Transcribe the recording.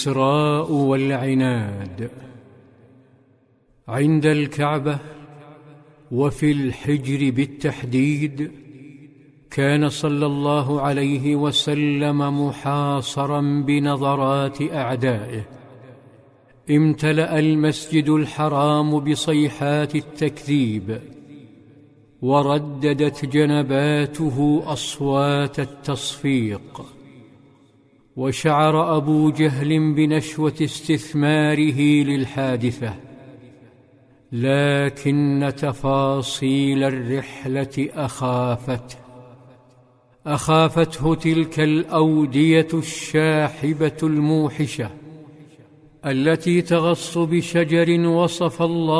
الإسراء والعناد. عند الكعبة وفي الحجر بالتحديد كان صلى الله عليه وسلم محاصرا بنظرات أعدائه. امتلأ المسجد الحرام بصيحات التكذيب، ورددت جنباته أصوات التصفيق، وشعر أبو جهل بنشوة استثماره للحادثة، لكن تفاصيل الرحلة أخافته تلك الأودية الشاحبة الموحشة التي تغص بشجر وصف الله